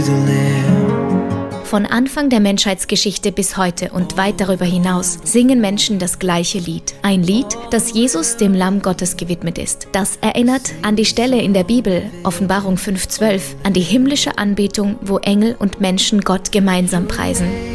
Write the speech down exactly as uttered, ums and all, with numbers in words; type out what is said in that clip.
Von Anfang der Menschheitsgeschichte bis heute und weit darüber hinaus singen Menschen das gleiche Lied. Ein Lied, das Jesus, dem Lamm Gottes, gewidmet ist. Das erinnert an die Stelle in der Bibel, Offenbarung fünf zwölf, an die himmlische Anbetung, wo Engel und Menschen Gott gemeinsam preisen.